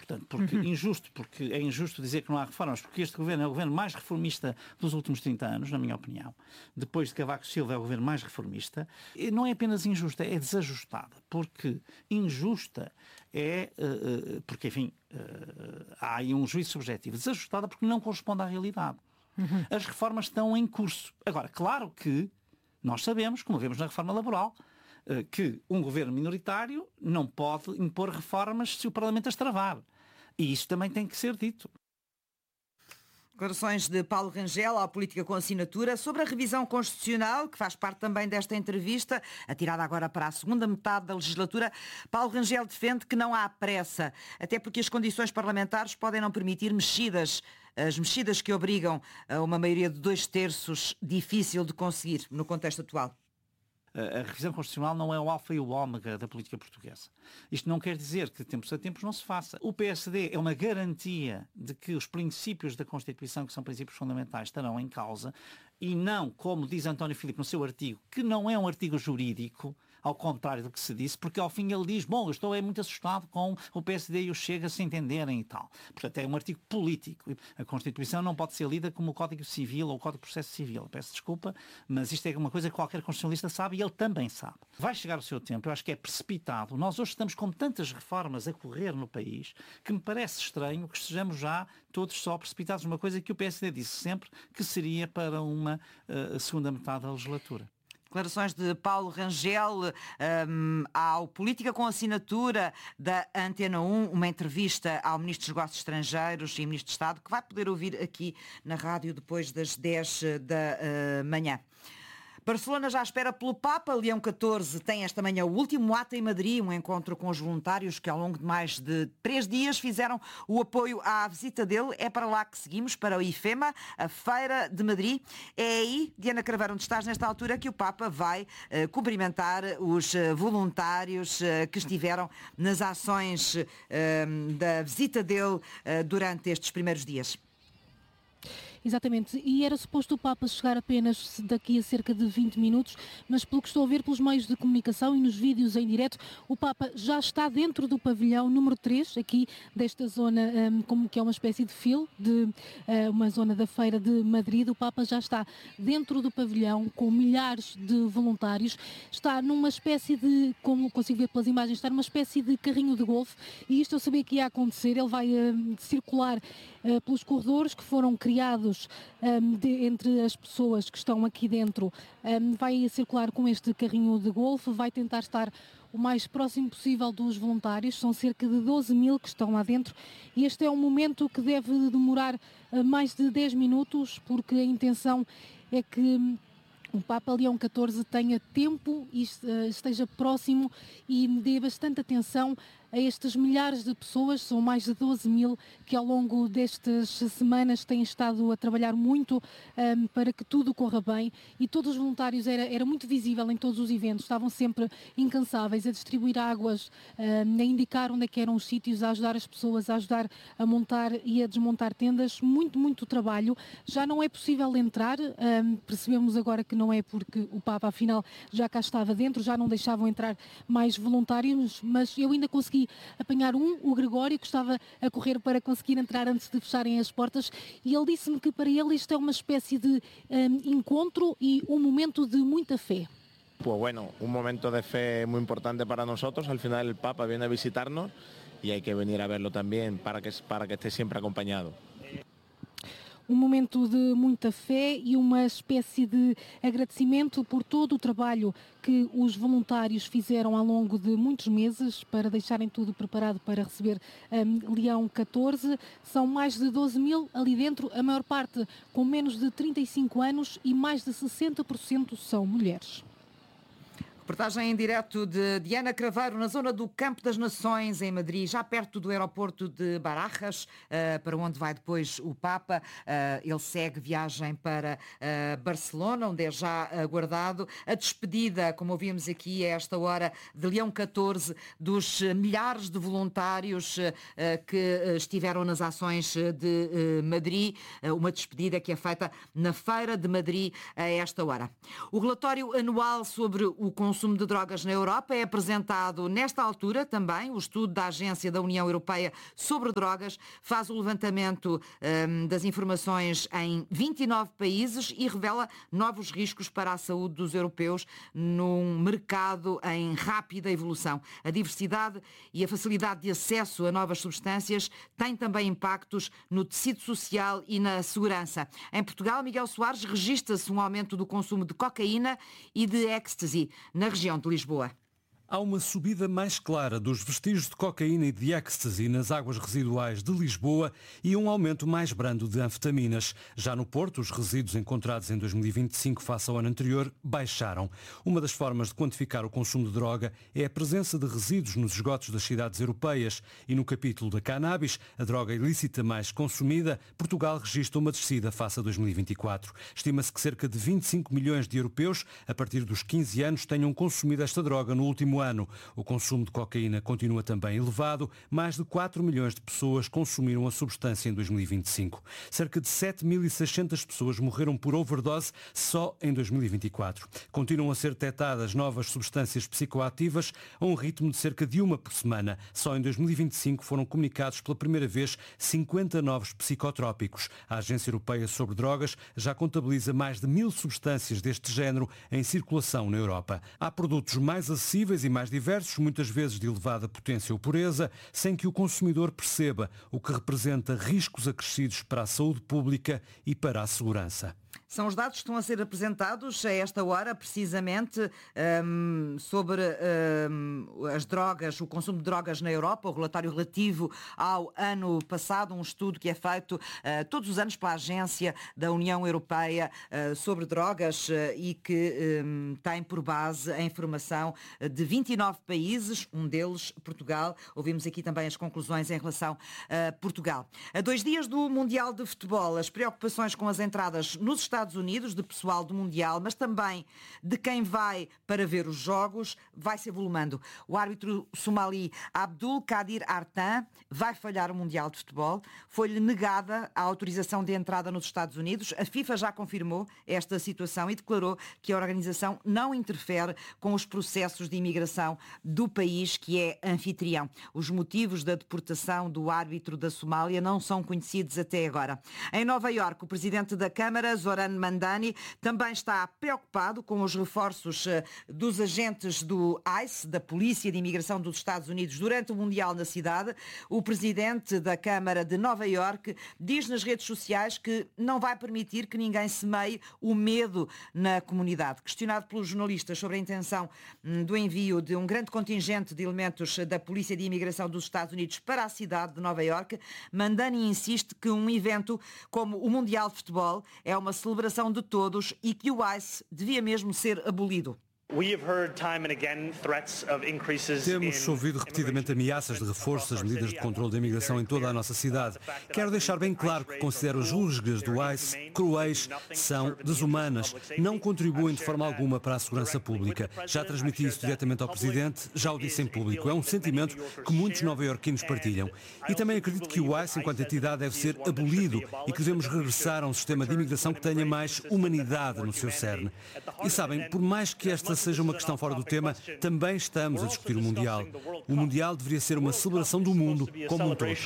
Portanto, porque é injusto dizer que não há reformas, porque este governo é o governo mais reformista dos últimos 30 anos, na minha opinião. Depois de Cavaco Silva é o governo mais reformista. E não é apenas injusta, é desajustada. Porque injusta é, porque enfim, há aí um juízo subjetivo. Desajustada porque não corresponde à realidade. As reformas estão em curso. Agora, claro que nós sabemos, como vemos na reforma laboral, que um governo minoritário não pode impor reformas se o Parlamento as travar. E isso também tem que ser dito. Declarações de Paulo Rangel à Política com Assinatura sobre a revisão constitucional, que faz parte também desta entrevista, atirada agora para a segunda metade da legislatura. Paulo Rangel defende que não há pressa, até porque as condições parlamentares podem não permitir mexidas, as mexidas que obrigam a uma maioria de 2/3 difícil de conseguir no contexto atual. A revisão constitucional não é o alfa e o ômega da política portuguesa. Isto não quer dizer que de tempos a tempos não se faça. O PSD é uma garantia de que os princípios da Constituição, que são princípios fundamentais, estarão em causa e não, como diz António Filipe no seu artigo, que não é um artigo jurídico, ao contrário do que se disse, porque ao fim ele diz, eu estou muito assustado com o PSD e o Chega se entenderem e tal. Portanto, é um artigo político. A Constituição não pode ser lida como o Código Civil ou o Código de Processo Civil. Peço desculpa, mas isto é uma coisa que qualquer constitucionalista sabe e ele também sabe. Vai chegar o seu tempo, eu acho que é precipitado. Nós hoje estamos com tantas reformas a correr no país que me parece estranho que estejamos já todos só precipitados numa coisa que o PSD disse sempre que seria para uma segunda metade da legislatura. Declarações de Paulo Rangel ao Política com Assinatura da Antena 1, uma entrevista ao Ministro dos Negócios Estrangeiros e Ministro de Estado, que vai poder ouvir aqui na rádio depois das 10 da manhã. Barcelona já espera pelo Papa. Leão XIV tem esta manhã o último ato em Madrid, um encontro com os voluntários que ao longo de mais de 3 dias fizeram o apoio à visita dele. É para lá que seguimos, para o IFEMA, a Feira de Madrid. É aí, Diana Craveiro, onde estás nesta altura, que o Papa vai cumprimentar os voluntários que estiveram nas ações da visita dele durante estes primeiros dias. Exatamente, e era suposto o Papa chegar apenas daqui a cerca de 20 minutos, mas pelo que estou a ver pelos meios de comunicação e nos vídeos em direto, o Papa já está dentro do pavilhão número 3, aqui desta zona, como que é uma espécie de filo, de uma zona da Feira de Madrid. O Papa já está dentro do pavilhão com milhares de voluntários, está numa espécie de, como consigo ver pelas imagens, está numa espécie de carrinho de golfe, e isto eu sabia que ia acontecer. Ele vai circular pelos corredores que foram criados entre as pessoas que estão aqui dentro, vai circular com este carrinho de golfe, vai tentar estar o mais próximo possível dos voluntários. São cerca de 12 mil que estão lá dentro e este é um momento que deve demorar mais de 10 minutos, porque a intenção é que o Papa Leão XIV tenha tempo e esteja próximo e dê bastante atenção a estes milhares de pessoas. São mais de 12 mil que ao longo destas semanas têm estado a trabalhar muito para que tudo corra bem, e todos os voluntários, era muito visível em todos os eventos, estavam sempre incansáveis a distribuir águas, a indicar onde é que eram os sítios, a ajudar as pessoas, a ajudar a montar e a desmontar tendas. Muito trabalho. Já não é possível entrar, percebemos agora que não é, porque o Papa afinal já cá estava dentro, já não deixavam entrar mais voluntários, mas eu ainda consegui apanhar o Gregório, que estava a correr para conseguir entrar antes de fecharem as portas, e ele disse-me que para ele isto é uma espécie de encontro e um momento de muita fé. Pues bueno, un momento de fe muy importante para nosotros. Al final el Papa viene a visitarnos y hay que venir a verlo también para que esté siempre acompañado. Um momento de muita fé e uma espécie de agradecimento por todo o trabalho que os voluntários fizeram ao longo de muitos meses para deixarem tudo preparado para receber Leão XIV. São mais de 12 mil ali dentro, a maior parte com menos de 35 anos e mais de 60% são mulheres. Reportagem em direto de Diana Craveiro, na zona do Campo das Nações, em Madrid, já perto do aeroporto de Barajas, para onde vai depois o Papa. Ele segue viagem para Barcelona, onde é já aguardado. A despedida, como ouvimos aqui a esta hora, de Leão XIV, dos milhares de voluntários que estiveram nas ações de Madrid. Uma despedida que é feita na Feira de Madrid a esta hora. O relatório anual sobre o consumo consumo de drogas na Europa. É apresentado nesta altura também o estudo da Agência da União Europeia sobre drogas, faz o levantamento das informações em 29 países e revela novos riscos para a saúde dos europeus num mercado em rápida evolução. A diversidade e a facilidade de acesso a novas substâncias têm também impactos no tecido social e na segurança. Em Portugal, Miguel Soares, registra-se um aumento do consumo de cocaína e de ecstasy na região de Lisboa. Há uma subida mais clara dos vestígios de cocaína e de ecstasy nas águas residuais de Lisboa e um aumento mais brando de anfetaminas. Já no Porto, os resíduos encontrados em 2025 face ao ano anterior baixaram. Uma das formas de quantificar o consumo de droga é a presença de resíduos nos esgotos das cidades europeias. E no capítulo da cannabis, a droga ilícita mais consumida, Portugal registra uma descida face a 2024. Estima-se que cerca de 25 milhões de europeus, a partir dos 15 anos, tenham consumido esta droga no último ano. O consumo de cocaína continua também elevado. Mais de 4 milhões de pessoas consumiram a substância em 2025. Cerca de 7.600 pessoas morreram por overdose só em 2024. Continuam a ser detectadas novas substâncias psicoativas a um ritmo de cerca de uma por semana. Só em 2025 foram comunicados pela primeira vez 50 novos psicotrópicos. A Agência Europeia sobre Drogas já contabiliza mais de 1.000 substâncias deste género em circulação na Europa. Há produtos mais acessíveis e mais diversos, muitas vezes de elevada potência ou pureza, sem que o consumidor perceba, o que representa riscos acrescidos para a saúde pública e para a segurança. São os dados que estão a ser apresentados a esta hora, precisamente, sobre as drogas, o consumo de drogas na Europa, o relatório relativo ao ano passado, um estudo que é feito todos os anos pela Agência da União Europeia sobre drogas e que tem por base a informação de 29 países, um deles Portugal. Ouvimos aqui também as conclusões em relação a Portugal. A 2 dias do Mundial de Futebol, as preocupações com as entradas nos Estados Unidos, de pessoal do Mundial, mas também de quem vai para ver os jogos, vai se avolumando. O árbitro somali Abdul Qadir Artan vai falhar o Mundial de Futebol. Foi-lhe negada a autorização de entrada nos Estados Unidos. A FIFA já confirmou esta situação e declarou que a organização não interfere com os processos de imigração do país que é anfitrião. Os motivos da deportação do árbitro da Somália não são conhecidos até agora. Em Nova Iorque, o presidente da Câmara, Zoran Mandani, também está preocupado com os reforços dos agentes do ICE, da Polícia de Imigração dos Estados Unidos, durante o Mundial na cidade. O presidente da Câmara de Nova Iorque diz nas redes sociais que não vai permitir que ninguém semeie o medo na comunidade. Questionado pelos jornalistas sobre a intenção do envio de um grande contingente de elementos da Polícia de Imigração dos Estados Unidos para a cidade de Nova Iorque, Mandani insiste que um evento como o Mundial de Futebol é uma celebração de todos e que o ICE devia mesmo ser abolido. Temos ouvido repetidamente ameaças de reforço das medidas de controle da imigração em toda a nossa cidade. Quero deixar bem claro que considero as rusgas do ICE cruéis, são desumanas, não contribuem de forma alguma para a segurança pública. Já transmiti isso diretamente ao Presidente, já o disse em público. É um sentimento que muitos nova-iorquinos partilham. E também acredito que o ICE, enquanto entidade, deve ser abolido e que devemos regressar a um sistema de imigração que tenha mais humanidade no seu cerne. E sabem, por mais que esta seja uma questão fora do tema, também estamos a discutir o Mundial. O Mundial deveria ser uma celebração do mundo como um todo.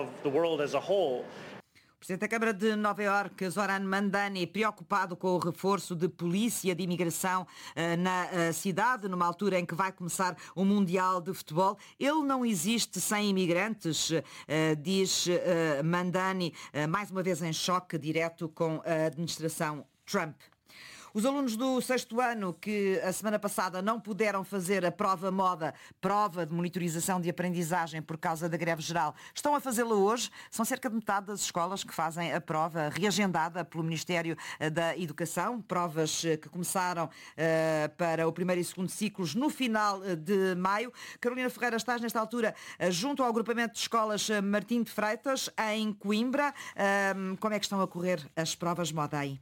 O Presidente da Câmara de Nova Iorque, Zoran Mandani, preocupado com o reforço de polícia de imigração na cidade, numa altura em que vai começar o Mundial de Futebol. Ele não existe sem imigrantes, diz Mandani, mais uma vez em choque direto com a administração Trump. Os alunos do 6º ano que a semana passada não puderam fazer a prova moda, prova de monitorização de aprendizagem por causa da greve geral, estão a fazê-la hoje. São cerca de metade das escolas que fazem a prova reagendada pelo Ministério da Educação. Provas que começaram para o 1º e 2º ciclos no final de maio. Carolina Ferreira, estás nesta altura junto ao agrupamento de escolas Martim de Freitas, em Coimbra. Como é que estão a correr as provas moda aí?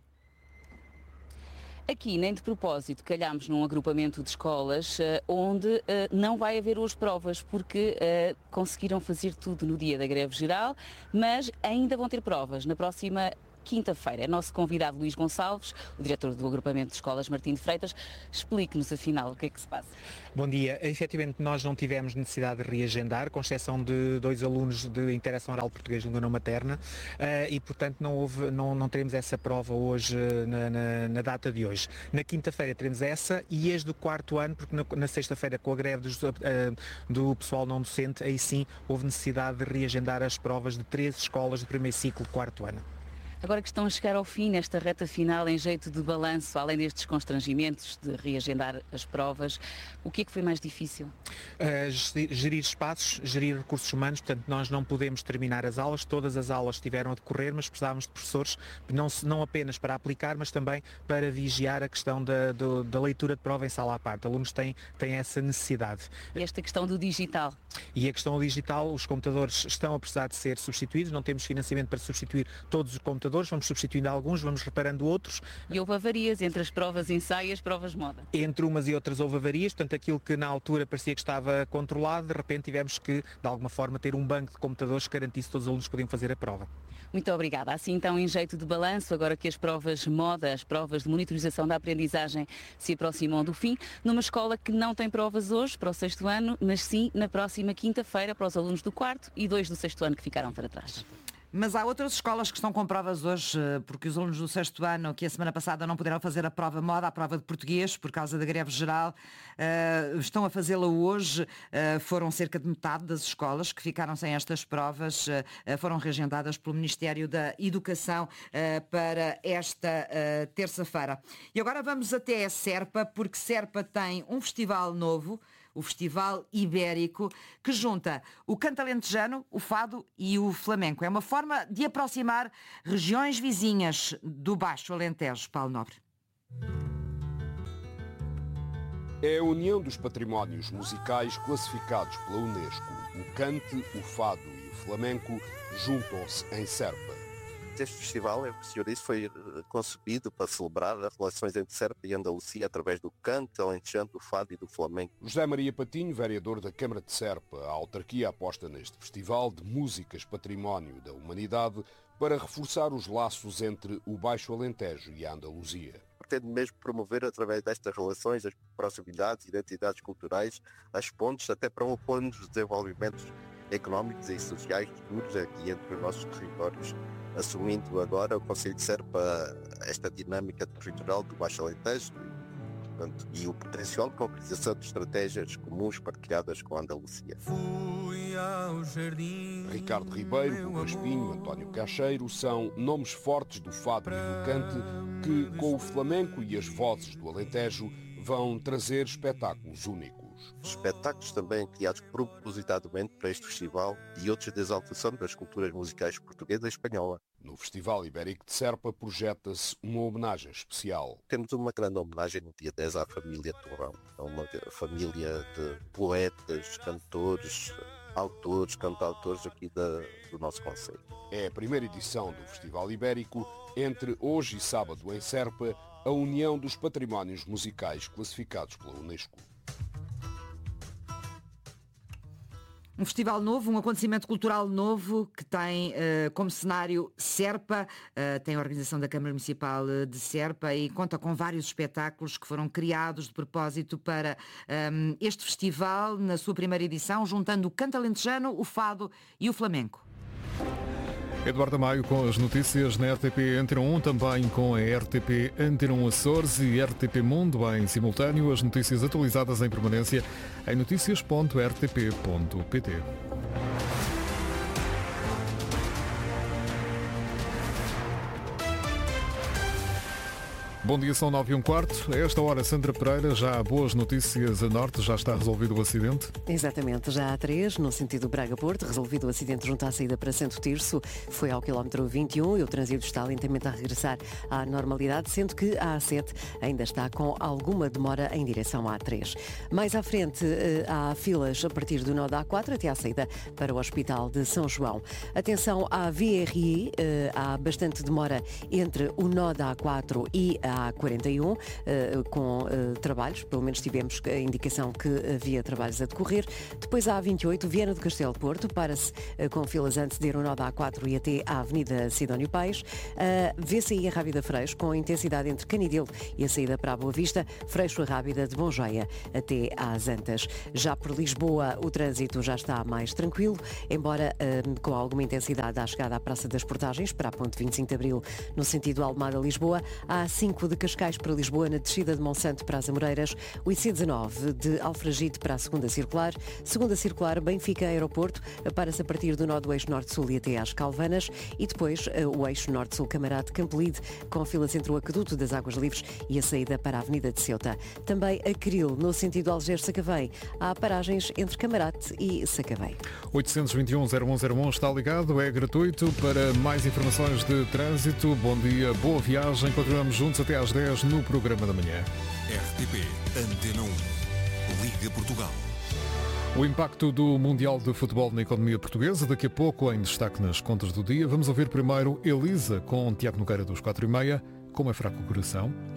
Aqui, nem de propósito, calhámos num agrupamento de escolas onde não vai haver hoje provas, porque conseguiram fazer tudo no dia da greve geral, mas ainda vão ter provas na próxima quinta-feira. É nosso convidado Luís Gonçalves, o diretor do agrupamento de escolas Martim de Freitas. Explique-nos, afinal, o que é que se passa. Bom dia. Efetivamente, nós não tivemos necessidade de reagendar, com exceção de 2 alunos de interação oral português de língua não materna, e, portanto, não teremos essa prova hoje, na data de hoje. Na quinta-feira teremos essa e as do 4º ano, porque na sexta-feira, com a greve do pessoal não docente, aí sim houve necessidade de reagendar as provas de 13 escolas do primeiro ciclo, 4º ano. Agora que estão a chegar ao fim, nesta reta final, em jeito de balanço, além destes constrangimentos de reagendar as provas, o que é que foi mais difícil? Gerir espaços, gerir recursos humanos, portanto nós não podemos terminar as aulas, todas as aulas estiveram a decorrer, mas precisávamos de professores, não apenas para aplicar, mas também para vigiar a questão da leitura de prova em sala à parte. Alunos têm essa necessidade. E esta questão do digital? E a questão do digital, os computadores estão a precisar de ser substituídos, não temos financiamento para substituir todos os computadores, vamos substituindo alguns, vamos reparando outros. E houve avarias entre as provas ensaio e as provas moda? Entre umas e outras houve avarias, portanto aquilo que na altura parecia que estava controlado, de repente tivemos que, de alguma forma, ter um banco de computadores que garantisse que todos os alunos podiam fazer a prova. Muito obrigada. Assim então, em jeito de balanço, agora que as provas moda, as provas de monitorização da aprendizagem se aproximam do fim, numa escola que não tem provas hoje para o 6º ano, mas sim na próxima quinta-feira para os alunos do 4º e 2 do 6º ano que ficaram para trás. Mas há outras escolas que estão com provas hoje, porque os alunos do 6º ano, que a semana passada não puderam fazer a prova moda, a prova de português, por causa da greve geral, estão a fazê-la hoje. Foram cerca de metade das escolas que ficaram sem estas provas, foram reagendadas pelo Ministério da Educação para esta terça-feira. E agora vamos até a Serpa, porque Serpa tem um festival novo, o Festival Ibérico, que junta o canto alentejano, o fado e o flamenco. É uma forma de aproximar regiões vizinhas do Baixo Alentejo. Paulo Nobre. É a união dos patrimónios musicais classificados pela Unesco. O cante, o fado e o flamenco juntam-se em Serpa. Este festival, o senhor disse, foi concebido para celebrar as relações entre Serpa e Andaluzia através do canto alentejano, do fado e do flamenco. José Maria Patinho, vereador da Câmara de Serpa, a autarquia aposta neste festival de músicas património da humanidade para reforçar os laços entre o Baixo Alentejo e a Andaluzia. Pretende mesmo promover, através destas relações, as proximidades, identidades culturais, as pontes, até para um plano de desenvolvimentos económicos e sociais futuros aqui entre os nossos territórios, assumindo agora o Concelho de Serpa esta dinâmica territorial do Baixo Alentejo e o potencial de concretização de estratégias comuns partilhadas com a Andaluzia. Ricardo Ribeiro, Hugo Espinho, António Cacheiro são nomes fortes do fado e do cante que, com o flamenco e as vozes do Alentejo, vão trazer espetáculos únicos. Espetáculos também criados propositadamente para este festival e outros de exaltação das culturas musicais portuguesa e espanhola. No Festival Ibérico de Serpa projeta-se uma homenagem especial. Temos uma grande homenagem no dia 10 à família Torrão. É uma família de poetas, cantores, autores, cantautores aqui do nosso concelho. É a primeira edição do Festival Ibérico, entre hoje e sábado em Serpa, a união dos patrimónios musicais classificados pela Unesco. Um festival novo, um acontecimento cultural novo que tem como cenário Serpa, tem a organização da Câmara Municipal de Serpa e conta com vários espetáculos que foram criados de propósito para este festival, na sua primeira edição, juntando o canto alentejano, o fado e o flamenco. Eduardo Maio com as notícias na RTP Antena 1, também com a RTP Antena 1 Açores e RTP Mundo em simultâneo. As notícias atualizadas em permanência em noticias.rtp.pt. Bom dia, são 9h15. A esta hora, Sandra Pereira, já há boas notícias a norte, já está resolvido o acidente? Exatamente, já há 3, no sentido Braga-Porto, resolvido o acidente junto à saída para Santo Tirso, foi ao quilómetro 21 e o trânsito está lentamente a regressar à normalidade, sendo que a A7 ainda está com alguma demora em direção à A3. Mais à frente, há filas a partir do nó da A4 até à saída para o Hospital de São João. Atenção à VRI, há bastante demora entre o nó da A4 e a A41, com trabalhos, pelo menos tivemos a indicação que havia trabalhos a decorrer. Depois a A28, Viana do Castelo Porto, para-se com filas antes de ir ao nó da A4 e até à Avenida Sidónio Paes. VCI a Rábida Freixo, com intensidade entre Canidelo e a saída para a Boa Vista. Freixo a Rábida de Bonjeia até às Antas. Já por Lisboa, o trânsito já está mais tranquilo, embora com alguma intensidade à chegada à Praça das Portagens, para a ponte 25 de Abril, no sentido Almada-Lisboa. A A5 de Cascais para Lisboa, na descida de Monsanto para as Amoreiras. O IC19 de Alfragide para a segunda circular. Segunda circular, Benfica Aeroporto, para-se a partir do nó do eixo Norte-Sul e até às Calvanas. E depois o eixo Norte-Sul Camarate Campolide, com filas entre o Aqueduto das Águas Livres e a saída para a Avenida de Ceuta. Também a Cril, no sentido Algés-Sacavém. Há paragens entre Camarate e Sacavém. 821-0101 está ligado, é gratuito. Para mais informações de trânsito, bom dia, boa viagem. Continuamos juntos até às 10 no programa da manhã. RTP Antena 1, Liga Portugal. O impacto do Mundial de Futebol na economia portuguesa, daqui a pouco em destaque nas contas do dia. Vamos ouvir primeiro Elisa com Tiago Nogueira dos 4h30. Como é fraco o coração?